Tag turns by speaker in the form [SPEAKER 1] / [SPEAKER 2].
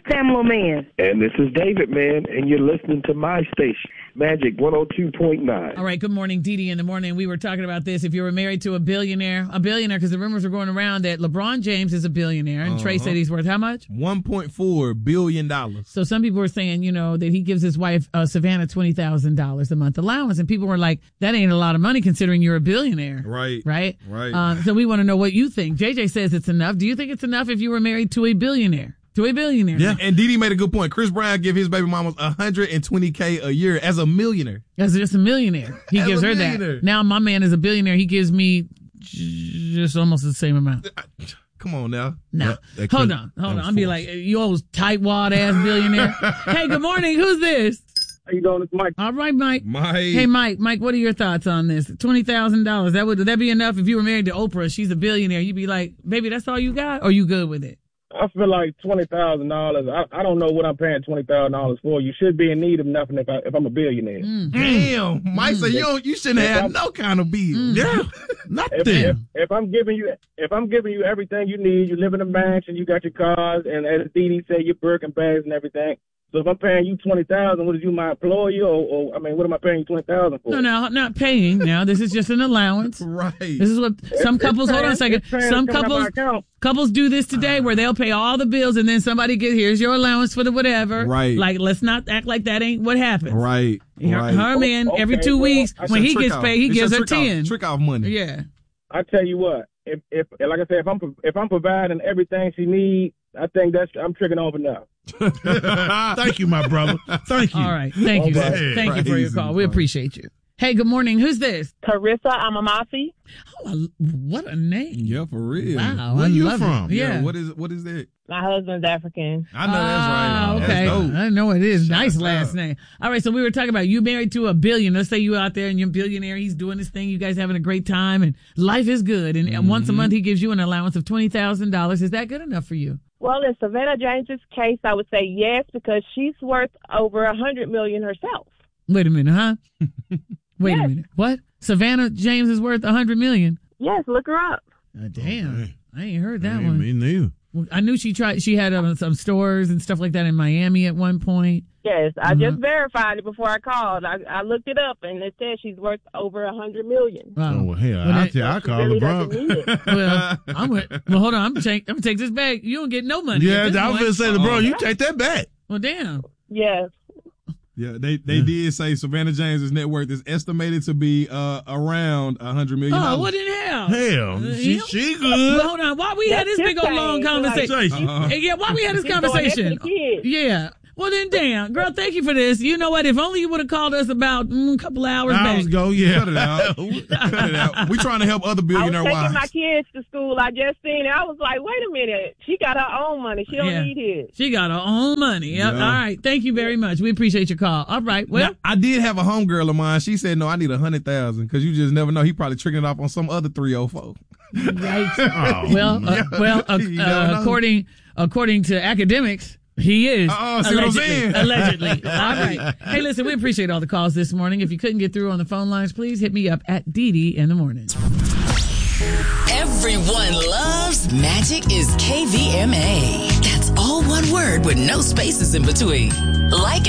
[SPEAKER 1] Pamela Man.
[SPEAKER 2] And this is David, man, and you're listening to my station, Magic 102.9.
[SPEAKER 3] All right, good morning, Dee Dee in the morning. We were talking about this. If you were married to a billionaire, because the rumors were going around that LeBron James is a billionaire, and Trey said he's worth how much?
[SPEAKER 4] $1.4 billion.
[SPEAKER 3] So some people were saying, that he gives his wife, Savannah, $20,000 a month allowance, and people were like, that ain't a lot of money considering you're a billionaire.
[SPEAKER 4] Right.
[SPEAKER 3] Right?
[SPEAKER 4] Right.
[SPEAKER 3] So we want to know what you think. JJ says it's enough. Do you think it's enough if you were married to a billionaire? Yeah,
[SPEAKER 4] and Dee Dee made a good point. Chris Brown give his baby mamas $120K a year as a millionaire.
[SPEAKER 3] As just a millionaire, he gives her that. Now my man is a billionaire. He gives me just almost the same amount.
[SPEAKER 4] Come on now.
[SPEAKER 3] No, hold on. I'll be like, you old tightwad ass billionaire. Hey, good morning. Who's this?
[SPEAKER 5] How you doing? It's Mike.
[SPEAKER 3] All right, Mike. Hey, Mike, what are your thoughts on this? $20,000. Would that be enough if you were married to Oprah? She's a billionaire. You'd be like, baby, that's all you got? Or are you good with it?
[SPEAKER 5] I feel like $20,000. I don't know what I'm paying $20,000 for. You should be in need of nothing if I'm a billionaire.
[SPEAKER 4] Damn, Mike said you shouldn't have no kind of bill.
[SPEAKER 3] Yeah,
[SPEAKER 4] nothing.
[SPEAKER 5] If I'm giving you everything you need, you live in a mansion, you got your cars, and as Dee Dee said, your Birkin bags and everything. So if I'm paying you $20,000, what is you my employee or what am I paying you $20,000 for?
[SPEAKER 3] No, I'm not paying. Now this is just an allowance.
[SPEAKER 4] Right.
[SPEAKER 3] This is what some couples. Hold on a second. Some couples do this today, where they'll pay all the bills and then somebody here's your allowance for the whatever.
[SPEAKER 4] Right.
[SPEAKER 3] Like, let's not act like that ain't what happens.
[SPEAKER 4] Right.
[SPEAKER 3] Her man every 2 weeks when he gets paid, he gives her 10.
[SPEAKER 4] Trick off money.
[SPEAKER 3] Yeah.
[SPEAKER 5] I tell you what, if like I said, if I'm providing everything she needs, I think I'm tricking off enough.
[SPEAKER 6] Thank you, my brother. Thank you.
[SPEAKER 3] All right. Thank you. Thank you for your call. We appreciate you. Hey, good morning. Who's this?
[SPEAKER 1] Carissa Amamasi.
[SPEAKER 3] Oh, what a name.
[SPEAKER 4] Yeah, for real.
[SPEAKER 3] Wow.
[SPEAKER 6] Where you from?
[SPEAKER 3] Yeah.
[SPEAKER 4] What is that?
[SPEAKER 1] My husband's African.
[SPEAKER 4] I know that's right.
[SPEAKER 3] Okay.
[SPEAKER 4] That's dope.
[SPEAKER 3] I know it is.
[SPEAKER 4] Shout
[SPEAKER 3] Nice
[SPEAKER 4] out.
[SPEAKER 3] last name. All right. So we were talking about you married to a billionaire. Let's say you out there and you're a billionaire. He's doing this thing. You guys having a great time and life is good. And once a month he gives you an allowance of $20,000. Is that good enough for you?
[SPEAKER 1] Well, in Savannah James's case, I would say yes, because she's worth over $100 million herself.
[SPEAKER 3] Wait a minute, huh? Wait a minute. What? Savannah James is worth $100 million?
[SPEAKER 1] Yes, look her up.
[SPEAKER 3] Damn.
[SPEAKER 6] Okay.
[SPEAKER 3] I ain't heard that one.
[SPEAKER 6] Me neither.
[SPEAKER 3] I knew she had some stores and stuff like that in Miami at one point.
[SPEAKER 1] Yes, I just verified it before I called. I looked it up, and it says she's worth over $100 million.
[SPEAKER 6] Oh, well, hell, I call
[SPEAKER 1] really
[SPEAKER 6] LeBron.
[SPEAKER 3] Well, hold on. I'm gonna take this back. You don't get no money.
[SPEAKER 6] Yeah, I was going to say, LeBron, you take that back.
[SPEAKER 3] Well, damn.
[SPEAKER 1] Yes.
[SPEAKER 4] Yeah, they did say Savannah James's net worth is estimated to be around $100 million.
[SPEAKER 3] Oh, what in hell?
[SPEAKER 6] Hell, she good.
[SPEAKER 3] Well, hold on. Why we had this big old long conversation? Yeah, why we had this conversation? Yeah. Well, then, damn. Girl, thank you for this. You know what? If only you would have called us about a couple hours back.
[SPEAKER 6] Ago, yeah.
[SPEAKER 4] Cut it out. Cut it out. We trying to help other billionaire
[SPEAKER 1] I was taking
[SPEAKER 4] wives.
[SPEAKER 1] my kids to school. I just seen it. I was like, wait a minute. She got her own money. She don't need his.
[SPEAKER 3] She got her own money. Yep.
[SPEAKER 4] Yeah.
[SPEAKER 3] All right. Thank you very much. We appreciate your call. All right. Well,
[SPEAKER 4] Now, I did have a homegirl of mine. She said, no, I need $100,000 because you just never know. He probably tricking it off on some other 304.
[SPEAKER 3] right.
[SPEAKER 6] Oh,
[SPEAKER 3] According to academics, he is.
[SPEAKER 4] See what I'm saying?
[SPEAKER 3] Allegedly. All right. Hey, listen, we appreciate all the calls this morning. If you couldn't get through on the phone lines, please hit me up at Dee Dee in the morning.
[SPEAKER 7] Everyone loves Magic is KVMA. That's all one word with no spaces in between. Like